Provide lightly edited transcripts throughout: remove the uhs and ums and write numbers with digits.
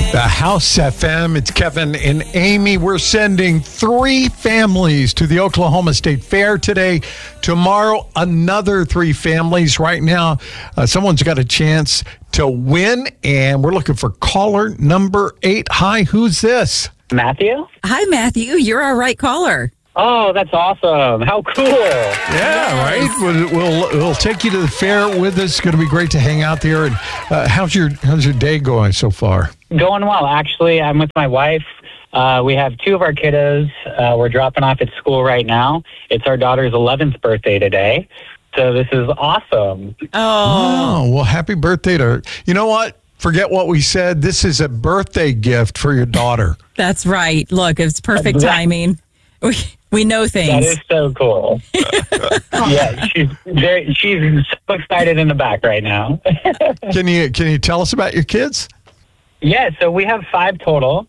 The House FM, it's Kevin and Amy. We're sending 3 families to the Oklahoma State Fair today. Tomorrow, another 3 families. Right now, someone's got a chance to win, and we're looking for caller number 8. Hi, who's this? Matthew? Hi, Matthew. You're our right caller. Oh, that's awesome. How cool. Yeah, right? We'll take you to the fair with us. It's going to be great to hang out there. And how's your day going so far? Going well. Actually, I'm with my wife. We have 2 of our kiddos. We're dropping off at school right now. It's our daughter's 11th birthday today. So this is awesome. Oh, well, happy birthday to her. You know what? Forget what we said. This is a birthday gift for your daughter. That's right. Look, it's perfect timing. We know things. That is so cool. Yeah, she's so excited in the back right now. Can you tell us about your kids? Yeah, so we have 5 total,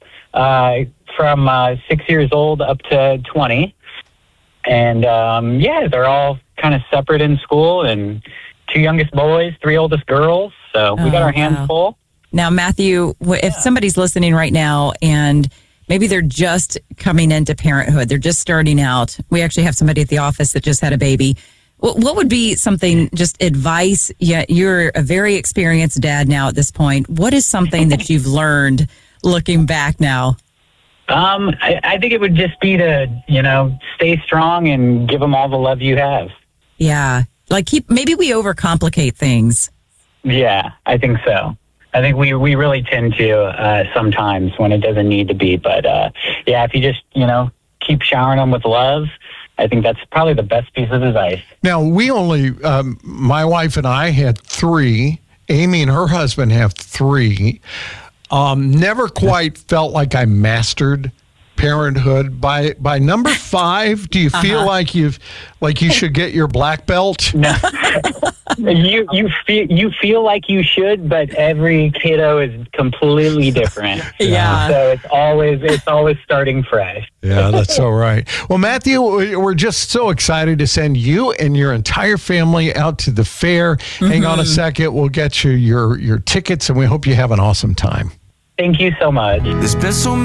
from 6 years old up to 20. And they're all kind of separate in school, and 2 youngest boys, 3 oldest girls. So we got our hands full. Now, Matthew, if somebody's listening right now and maybe they're just coming into parenthood, they're just starting out. We actually have somebody at the office that just had a baby. What would be something, just advice? Yeah, you're a very experienced dad now at this point. What is something that you've learned looking back now? I think it would just be to, stay strong and give them all the love you have. Yeah. Maybe we overcomplicate things. Yeah, I think so. I think we really tend to sometimes when it doesn't need to be. But, if you just, keep showering them with love, I think that's probably the best piece of advice. Now, we only, my wife and I had 3. Amy and her husband have 3. Never quite felt like I mastered parenthood. By number 5, do you feel like you should get your black belt? No. You feel like you should, but every kiddo is completely different. Yeah. So it's always starting fresh. Yeah, that's all right. Well, Matthew, we're just so excited to send you and your entire family out to the fair. Hang on a second. We'll get you your tickets, and we hope you have an awesome time. Thank you so much. There's been so